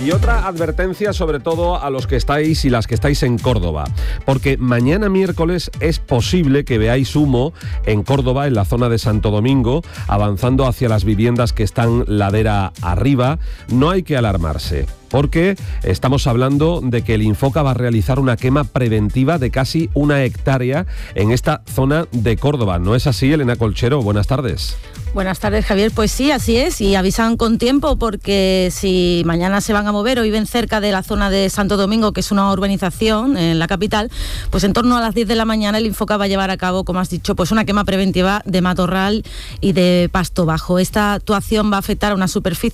Y otra advertencia sobre todo a los que estáis y las que estáis en Córdoba, porque mañana miércoles es posible que veáis humo en Córdoba, en la zona de Santo Domingo, avanzando hacia las viviendas que están ladera arriba. No hay que alarmarse, porque estamos hablando de que el Infoca va a realizar una quema preventiva de casi 1 hectárea en esta zona de Córdoba. ¿No es así, Elena Colchero? Buenas tardes. Buenas tardes, Javier. Pues sí, así es, y avisan con tiempo porque si mañana se van a mover o viven cerca de la zona de Santo Domingo, que es una urbanización en la capital, pues en torno a las 10 de la mañana el Infoca va a llevar a cabo, como has dicho, pues una quema preventiva de matorral y de pasto bajo. Esta actuación va a afectar a una superficie